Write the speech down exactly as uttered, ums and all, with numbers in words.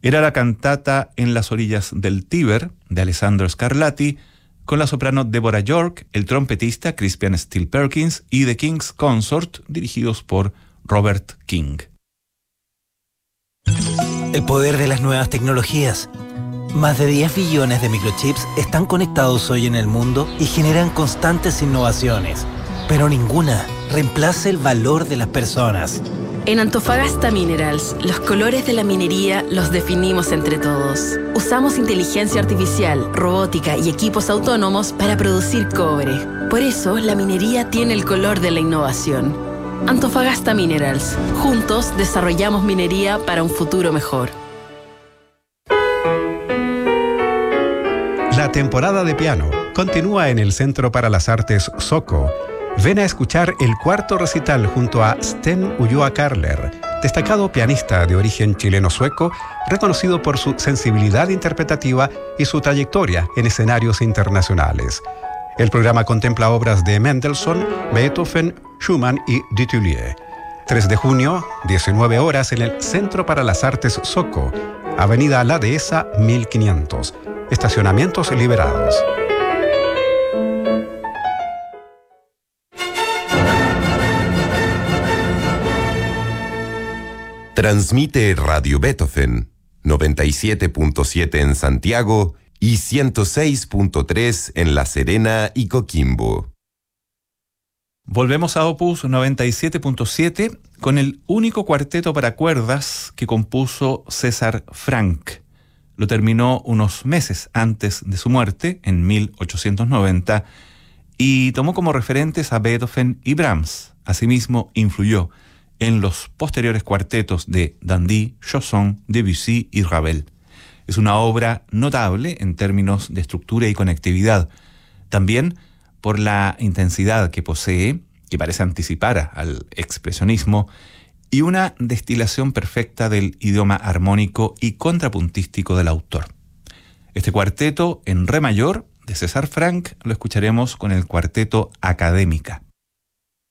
Era la cantata En las orillas del Tíber, de Alessandro Scarlatti, con la soprano Deborah York, el trompetista Crispian Steele Perkins y The King's Consort, dirigidos por Robert King. El poder de las nuevas tecnologías. Más de diez billones de microchips están conectados hoy en el mundo y generan constantes innovaciones, pero ninguna reemplaza el valor de las personas. En Antofagasta Minerals, los colores de la minería los definimos entre todos. Usamos inteligencia artificial, robótica y equipos autónomos para producir cobre. Por eso, la minería tiene el color de la innovación. Antofagasta Minerals. Juntos desarrollamos minería para un futuro mejor. La temporada de piano continúa en el Centro para las Artes Soco. Ven a escuchar el cuarto recital junto a Sten Ulloa Carler, destacado pianista de origen chileno-sueco, reconocido por su sensibilidad interpretativa y su trayectoria en escenarios internacionales. El programa contempla obras de Mendelssohn, Beethoven, Schumann y Dutilleux. tres de junio, diecinueve horas, en el Centro para las Artes Soco, Avenida La Dehesa mil quinientos. Estacionamientos liberados. Transmite Radio Beethoven, noventa y siete punto siete en Santiago y ciento seis punto tres en La Serena y Coquimbo. Volvemos a Opus noventa y siete punto siete con el único cuarteto para cuerdas que compuso César Franck. Lo terminó unos meses antes de su muerte, en mil ochocientos noventa, y tomó como referentes a Beethoven y Brahms. Asimismo, influyó en los posteriores cuartetos de Dandy, Chausson, Debussy y Ravel. Es una obra notable en términos de estructura y conectividad, también por la intensidad que posee, que parece anticipar al expresionismo, y una destilación perfecta del idioma armónico y contrapuntístico del autor. Este cuarteto en re mayor de César Franck lo escucharemos con el cuarteto Académica.